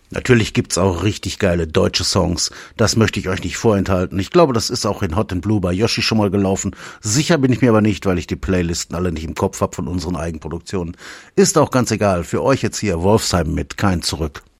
Natürlich gibt's auch richtig geile deutsche Songs. Das möchte ich euch nicht vorenthalten. Ich glaube, das ist auch in Hot and Blue bei Yoshi schon mal gelaufen. Sicher bin ich mir aber nicht, weil ich die Playlisten alle nicht im Kopf habe von unseren Eigenproduktionen. Ist auch ganz egal. Für euch jetzt hier Wolfsheim mit Kein Zurück.